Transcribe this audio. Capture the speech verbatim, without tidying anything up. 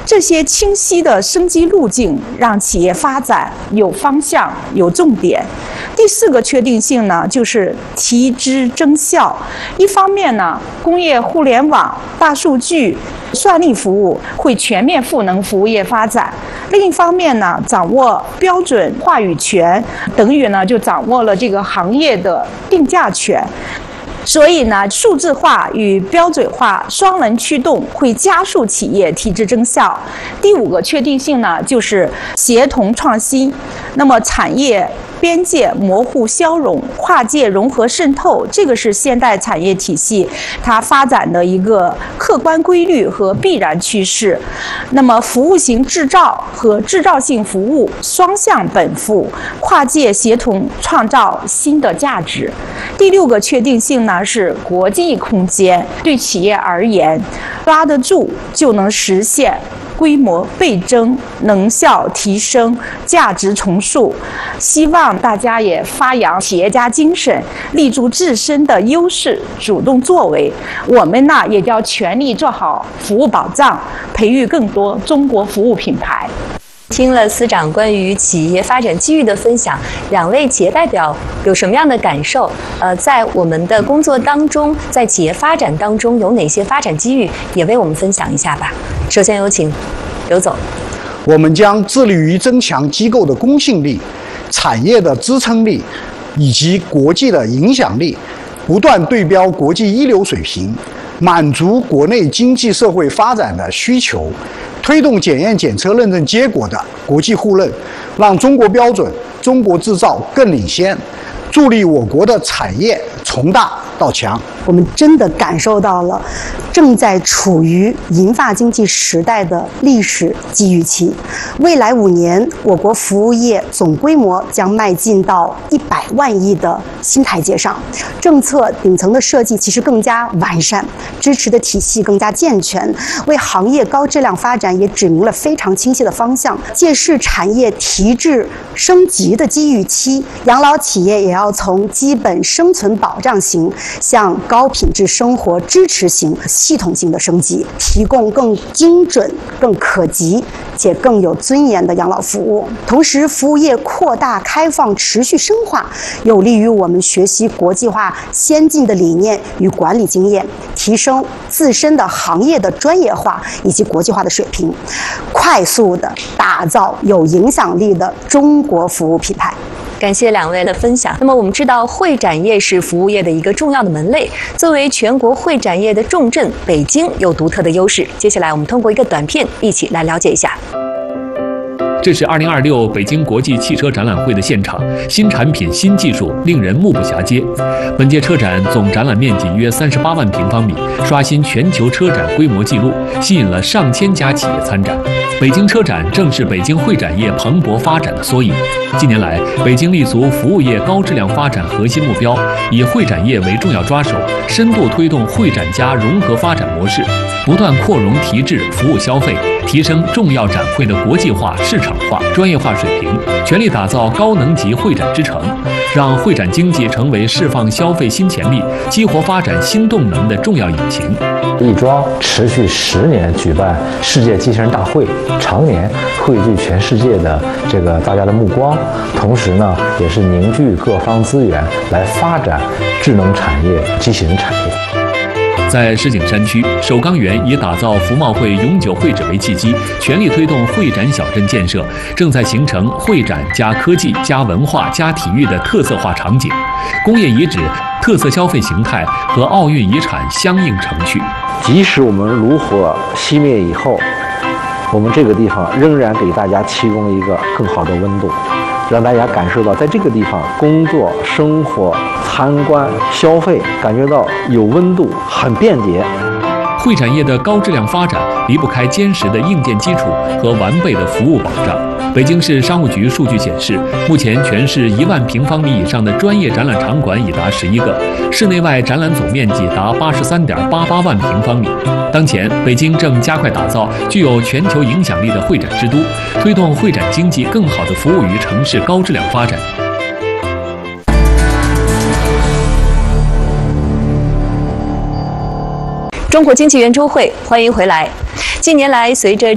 这些清晰的升级路径让企业发展有方向、有重点。第四个确定性呢，就是提质增效。一方面呢，工业互联网、大数据、算力服务会全面赋能服务业发展；另一方面呢，掌握标准话语权，等于呢就掌握了这个行业的定价权。所以呢，数字化与标准化双轮驱动会加速企业提质增效。第五个确定性呢，就是协同创新。那么产业边界模糊消融，跨界融合渗透，这个是现代产业体系它发展的一个客观规律和必然趋势。那么服务型制造和制造性服务双向奔赴，跨界协同创造新的价值。第六个确定性呢是国际空间，对企业而言，抓得住就能实现规模倍增、能效提升、价值重塑。希望大家也发扬企业家精神，立足自身的优势，主动作为。我们呢也要全力做好服务保障，培育更多中国服务品牌。 听了司长关于企业发展机遇的分享，两位企业代表有什么样的感受？呃，在我们的工作当中，在企业发展当中有哪些发展机遇，也为我们分享一下吧。首先有请刘总。 我们将致力于增强机构的公信力、产业的支撑力以及国际的影响力，不断对标国际一流水平，满足国内经济社会发展的需求，推动检验检测认证结果的国际互认，让中国标准、中国制造更领先，助力我国的产业从大到强。 我们真的感受到了正在处于银发经济时代的历史机遇期。未来五年，我国服务业总规模将迈进到一百万亿的新台阶上。政策顶层的设计其实更加完善，支持的体系更加健全，为行业高质量发展也指明了非常清晰的方向。借势产业提质升级的机遇期，养老企业也要从基本生存保障型向高品质生活支持型系统性的升级，提供更精准、更可及且更有尊严的养老服务。同时，服务业扩大开放、持续深化，有利于我们学习国际化先进的理念与管理经验，提升自身的行业的专业化以及国际化的水平，快速的打造有影响力的中国服务品牌。 感谢两位的分享。那么我们知道，会展业是服务业的一个重要的门类。作为全国会展业的重镇，北京有独特的优势。接下来我们通过一个短片，一起来了解一下。 这是二零二六北京国际汽车展览会的现场，新产品、新技术令人目不暇接。本届车展总展览面积约三十八万平方米，刷新全球车展规模纪录，吸引了上千家企业参展。北京车展正是北京会展业蓬勃发展的缩影。近年来，北京立足服务业高质量发展核心目标，以会展业为重要抓手，深度推动会展加融合发展模式，不断扩容提质服务消费，提升重要展会的国际化、市场化、专业化水平，全力打造高能级会展之城，让会展经济成为释放消费新潜力、激活发展新动能的重要引擎。 亦庄持续十年举办世界机器人大会，常年汇聚全世界的这个大家的目光，同时呢，也是凝聚各方资源来发展智能产业、机器人产业。 在石景山区，首钢园以打造服贸会永久会址为契机，全力推动会展小镇建设，正在形成会展加科技加文化加体育的特色化场景。工业遗址、特色消费形态和奥运遗产相映成趣。 即使我们炉火熄灭以后，我们这个地方仍然给大家提供一个更好的温度，让大家感受到在这个地方工作、生活、参观、消费，感觉到有温度，很便捷。 会展业的高质量发展离不开坚实的硬件基础和完备的服务保障。北京市商务局数据显示，目前全市一万平方米以上的专业展览场馆已达十一个，室内外展览总面积达八十三点八八万平方米。当前，北京正加快打造具有全球影响力的会展之都，推动会展经济更好地服务于城市高质量发展。 中国经济圆桌会，欢迎回来。近年来，随着